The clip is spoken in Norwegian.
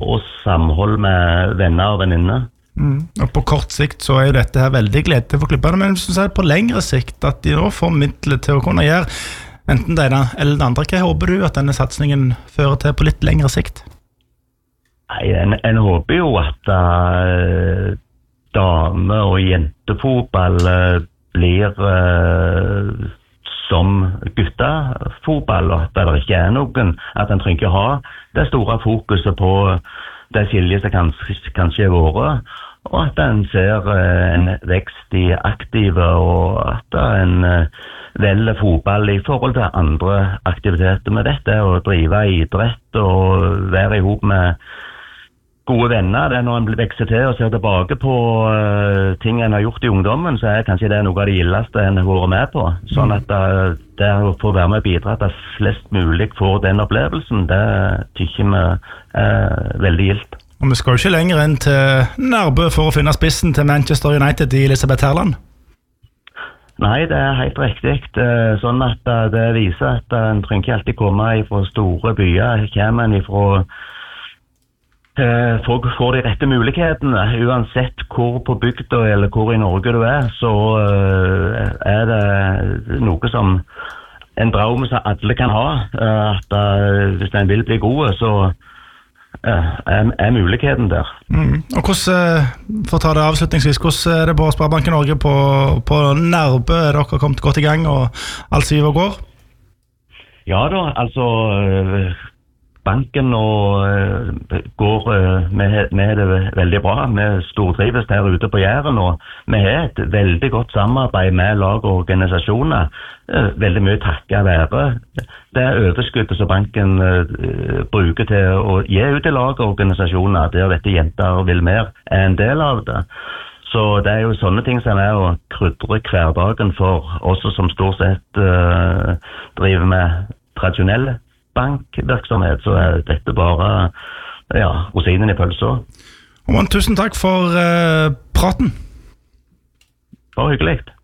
og samhold med venner og venninner. Og på kort sikt så jo dette her veldig gledelig for klubbene, men hvis du ser på lengre sikt at de nå får midler til å kunne gjøre enten det ene eller det andre, hva håper du at denne satsningen fører til på litt lengre sikt? Nei, en håper jo at dame- og jentefotball blir som guttefotball, og at det ikke noen, at en trenger ikke ha det store fokuset på det skiljet som kanskje vært, og at en ser en vekst i aktive, og at en velger fotball i forhold til andre aktiviteter med dette, og drive idrett og være ihop med gode venner. Det når en vekser til og ser tilbake på ting en har gjort i ungdommen, så kanskje det noe av det gildeste en har vært med på. Sånn at det å få være med og bidra til at flest mulig får den opplevelsen, det tykker vi veldig gildt. Og vi skal jo ikke lenger inn til Nærbø for å finne spissen til Manchester United i Elisabeth Herland. Nei, det helt riktig. Sånn at det viser at en trenger ikke alltid komme fra store byer. Kommer en fra folk får de rette mulighetene, uansett hvor på bygda eller hvor i Norge du så det noe som en drøm som alle kan ha, at hvis en vil bli god, så muligheten der. Og hvordan, for å ta det avslutningsvis, hvordan det på Sparebanken Norge på Nærbø? Dere kommet godt i gang og alt siver og går? Ja da, altså banken går med det veldig bra. Vi stortrives her ute på Jæren, og vi har et veldig godt samarbeid med lag og organisasjoner. Veldig mye takket være det overskuddet som banken bruker til å gi ut til lag og organisasjoner, der dette jenter vil mer en del av det. Så det jo sånne ting som å krydre hverdagen for oss som stort sett driver med tradisjonelle bankvirksomhet, så dette bare rosinen i pølsa. Tusen takk for praten. Bare hyggelig.